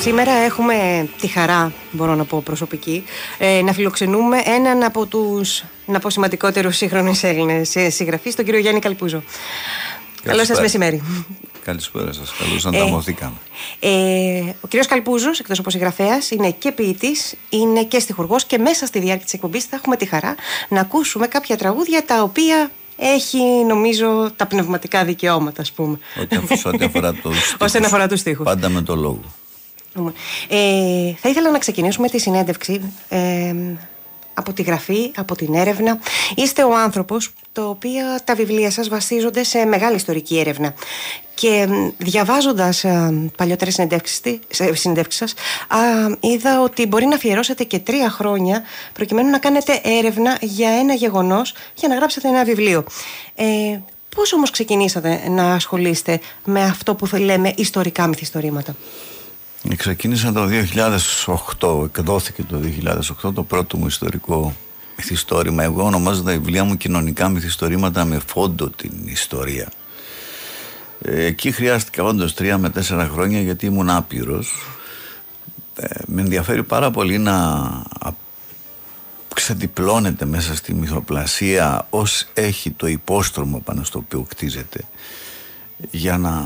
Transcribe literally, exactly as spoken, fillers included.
Σήμερα έχουμε τη χαρά, μπορώ να πω προσωπική, ε, να φιλοξενούμε έναν από τους, να πω, σημαντικότερους σύγχρονους Έλληνες συγγραφείς, τον κύριο Γιάννη Καλπούζο. Καλό σας μεσημέρι. Καλησπέρα σας, καλώς ανταμωθήκαμε. Ε, ε, ο κύριος Καλπούζος, εκτός από συγγραφέας, είναι και ποιητής, είναι και στιχουργός, και μέσα στη διάρκεια της εκπομπής θα έχουμε τη χαρά να ακούσουμε κάποια τραγούδια τα οποία έχει, νομίζω, τα πνευματικά δικαιώματα, ας πούμε. Ό,τι αφορά τους στίχους. Όσον αφορά τους στίχους. Πάντα με το λόγο. Ε, θα ήθελα να ξεκινήσουμε τη συνέντευξη ε, από τη γραφή, από την έρευνα. Είστε ο άνθρωπος το οποίο τα βιβλία σας βασίζονται σε μεγάλη ιστορική έρευνα. Και διαβάζοντας α, παλιότερες συνεντεύξεις σας, α, είδα ότι μπορεί να αφιερώσετε και τρία χρόνια προκειμένου να κάνετε έρευνα για ένα γεγονός, για να γράψετε ένα βιβλίο. Ε, πώς όμως ξεκινήσατε να ασχολείστε με αυτό που λέμε ιστορικά μυθιστορήματα? Ξεκίνησα το δύο χιλιάδες οκτώ, εκδόθηκε το δύο χιλιάδες οκτώ το πρώτο μου ιστορικό μυθιστόρημα. Εγώ ονομάζω τα βιβλία μου κοινωνικά μυθιστορήματα με φόντο την ιστορία. Εκεί χρειάστηκα όντως τρία με τέσσερα χρόνια, γιατί ήμουν άπειρος. Ε, με ενδιαφέρει πάρα πολύ να ξεδιπλώνεται μέσα στη μυθοπλασία ως έχει το υπόστρωμα πάνω στο οποίο κτίζεται, για να